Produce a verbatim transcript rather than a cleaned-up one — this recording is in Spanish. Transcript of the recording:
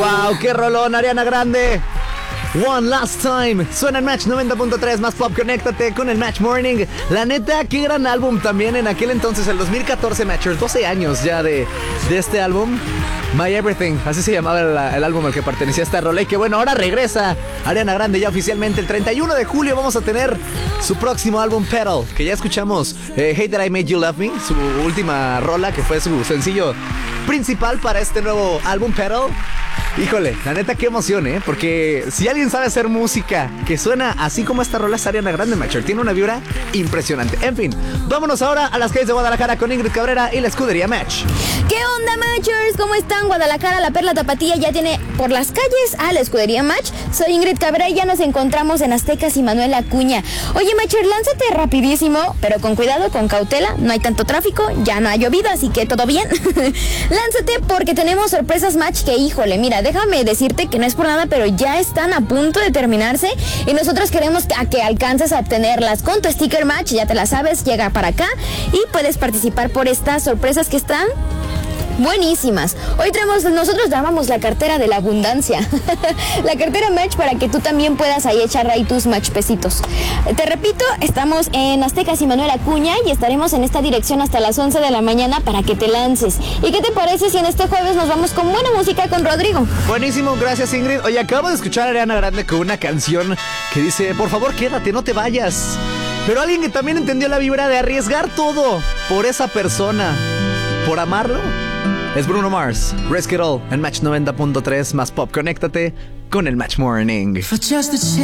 Wow, qué rolón, Ariana Grande. One Last Time. Suena en Match noventa punto tres más pop. Conéctate con el Match Morning. La neta, qué gran álbum también en aquel entonces, el dos mil catorce, Matchers. doce años ya de, de este álbum. My Everything, así se llamaba el, el álbum al que pertenecía esta rola. Y que bueno, ahora regresa Ariana Grande ya oficialmente. El treinta y uno de julio vamos a tener su próximo álbum, Pedal, que ya escuchamos. eh, Hate That I Made You Love Me, su última rola, que fue su sencillo principal para este nuevo álbum, Pedal. Híjole, la neta, qué emoción, ¿eh? Porque si alguien sabe hacer música que suena así como esta rola, es Ariana Grande, Matcher. Tiene una vibra impresionante. En fin, vámonos ahora a las calles de Guadalajara con Ingrid Cabrera y la escudería Match. ¿Qué onda, Matchers? ¿Cómo están? Guadalajara, la Perla Tapatía ya tiene por las calles a la escudería Match. Soy Ingrid Cabrera y ya nos encontramos en Aztecas y Manuel Acuña. Oye, Matcher, lánzate rapidísimo, pero con cuidado, con cautela. No hay tanto tráfico, ya no ha llovido, así que todo bien. Lánzate porque tenemos sorpresas Match que, híjole, mira, déjame decirte que no es por nada, pero ya están a punto de terminarse y nosotros queremos que, a que alcances a obtenerlas con tu sticker Match. Ya te la sabes, llega para acá y puedes participar por estas sorpresas que están buenísimas. Hoy traemos, nosotros llamamos la cartera de la abundancia. La cartera Match para que tú también puedas ahí echar ahí tus Match pesitos. Te repito, estamos en Aztecas y Manuel Acuña y estaremos en esta dirección hasta las once de la mañana para que te lances. ¿Y qué te parece si en este jueves nos vamos con buena música con Rodrigo? Buenísimo, gracias, Ingrid. Oye, acabo de escuchar a Ariana Grande con una canción que dice, por favor, quédate, no te vayas. Pero alguien que también entendió la vibra de arriesgar todo por esa persona, por amarlo, es Bruno Mars. Risk It All en Match noventa punto tres más pop. Conéctate con el Match Morning.